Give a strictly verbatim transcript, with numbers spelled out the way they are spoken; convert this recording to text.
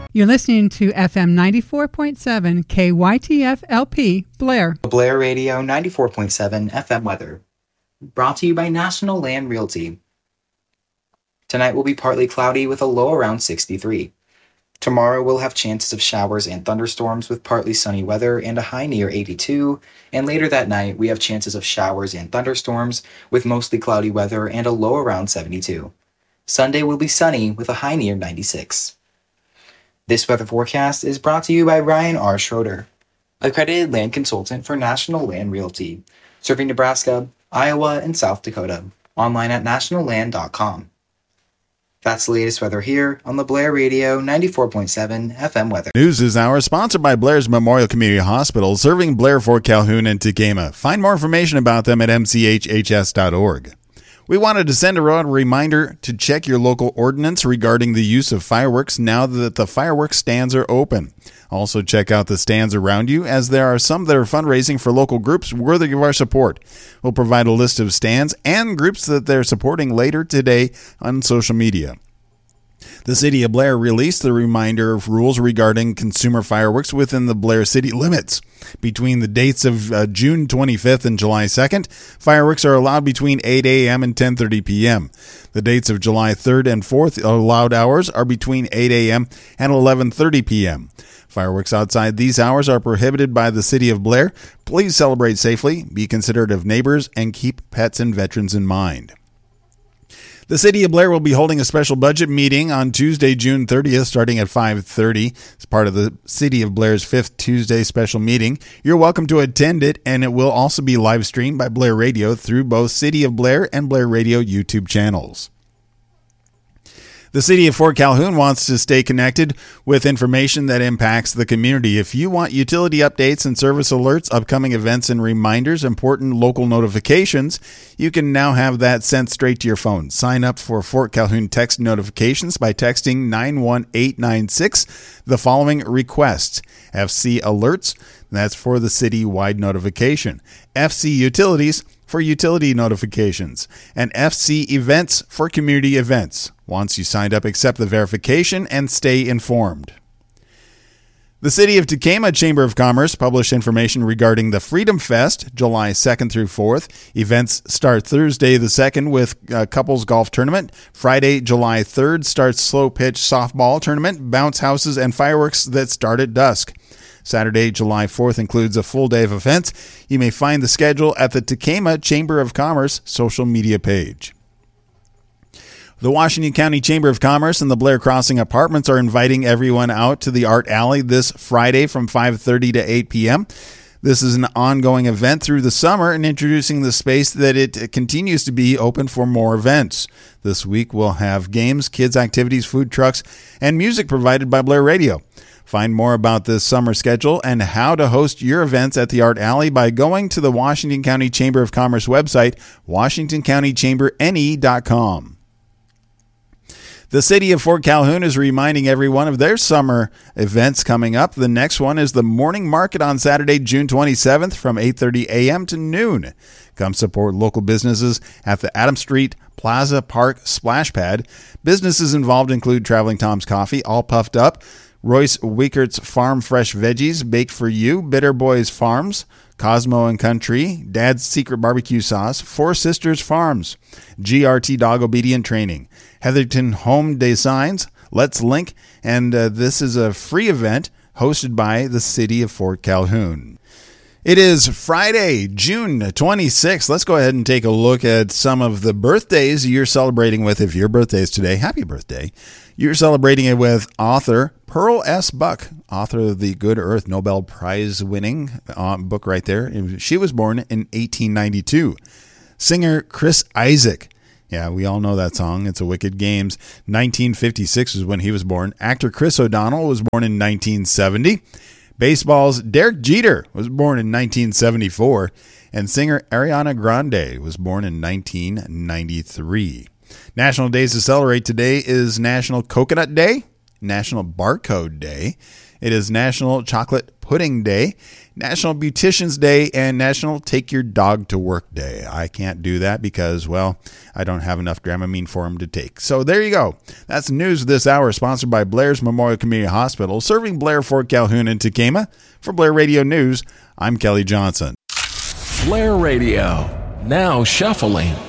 You're listening to F M ninety-four point seven K Y T F L P, Blair. Blair Radio ninety-four point seven F M weather. Brought to you by National Land Realty. Tonight will be partly cloudy with a low around sixty-three. Tomorrow we'll have chances of showers and thunderstorms with partly sunny weather and a high near eighty-two. And later that night we have chances of showers and thunderstorms with mostly cloudy weather and a low around seventy-two. Sunday will be sunny with a high near ninety-six. This weather forecast is brought to you by Ryan R. Schroeder, accredited land consultant for National Land Realty, serving Nebraska, Iowa, and South Dakota. Online at national land dot com. That's the latest weather here on the Blair Radio ninety-four point seven F M weather. News is hour sponsored by Blair's Memorial Community Hospital, serving Blair, Fort Calhoun, and Tekema. Find more information about them at m c h h s dot org. We wanted to send around a reminder to check your local ordinance regarding the use of fireworks now that the fireworks stands are open. Also check out the stands around you, as there are some that are fundraising for local groups worthy of our support. We'll provide a list of stands and groups that they're supporting later today on social media. The City of Blair released the reminder of rules regarding consumer fireworks within the Blair city limits. Between the dates of uh, June twenty-fifth and July second, fireworks are allowed between eight a.m. and ten thirty p.m. The dates of July third and fourth allowed hours are between eight a.m. and eleven thirty p.m. Fireworks outside these hours are prohibited by the City of Blair. Please celebrate safely, be considerate of neighbors, and keep pets and veterans in mind. The City of Blair will be holding a special budget meeting on Tuesday, June thirtieth, starting at five thirty. It's part of the City of Blair's fifth Tuesday special meeting. You're welcome to attend it, and it will also be live streamed by Blair Radio through both City of Blair and Blair Radio YouTube channels. The City of Fort Calhoun wants to stay connected with information that impacts the community. If you want utility updates and service alerts, upcoming events and reminders, important local notifications, you can now have that sent straight to your phone. Sign up for Fort Calhoun text notifications by texting nine one eight nine six the following request: F C Alerts, that's for the city-wide notification; F C Utilities for utility notifications; and F C Events for community events. Once you signed up, accept the verification and stay informed. The City of Tekema Chamber of Commerce published information regarding the Freedom Fest, July second through fourth. Events start Thursday the second with a couples golf tournament. Friday, July third, starts slow pitch softball tournament, bounce houses, and fireworks that start at dusk. Saturday, July fourth includes a full day of events. You may find the schedule at the Tekema Chamber of Commerce social media page. The Washington County Chamber of Commerce and the Blair Crossing Apartments are inviting everyone out to the Art Alley this Friday from five thirty to eight p.m. This is an ongoing event through the summer and introducing the space that it continues to be open for more events. This week we'll have games, kids' activities, food trucks, and music provided by Blair Radio. Find more about this summer schedule and how to host your events at the Art Alley by going to the Washington County Chamber of Commerce website, washington county chamber n e dot com. The City of Fort Calhoun is reminding everyone of their summer events coming up. The next one is the Morning Market on Saturday, June twenty-seventh from eight thirty a.m. to noon. Come support local businesses at the Adams Street Plaza Park Splash Pad. Businesses involved include Traveling Tom's Coffee, All Puffed Up, Royce Wickert's Farm Fresh Veggies, Baked for You, Bitter Boys Farms, Cosmo and Country, Dad's Secret Barbecue Sauce, Four Sisters Farms, G R T Dog Obedient Training, Heatherton Home Designs, Let's Link, and uh, this is a free event hosted by the City of Fort Calhoun. It is Friday, June twenty-sixth. Let's go ahead and take a look at some of the birthdays you're celebrating with. If your birthday is today, happy birthday. You're celebrating it with author Pearl S. Buck, author of the Good Earth Nobel Prize-winning uh, book right there. She was born in eighteen ninety-two. Singer Chris Isaak. Yeah, we all know that song. It's a Wicked Games. nineteen fifty-six is when he was born. Actor Chris O'Donnell was born in nineteen seventy. Baseball's Derek Jeter was born in nineteen seventy-four. And singer Ariana Grande was born in nineteen ninety-three. National days to celebrate today is National Coconut Day, National Barcode Day. It is National Chocolate Pudding Day, National Beauticians Day, and National Take Your Dog to Work Day. I can't do that because, well, I don't have enough Dramamine for him to take. So there you go. That's the news this hour, sponsored by Blair's Memorial Community Hospital, serving Blair, Fort Calhoun, and Tecama. For Blair Radio News, I'm Kelly Johnson. Blair Radio, now shuffling.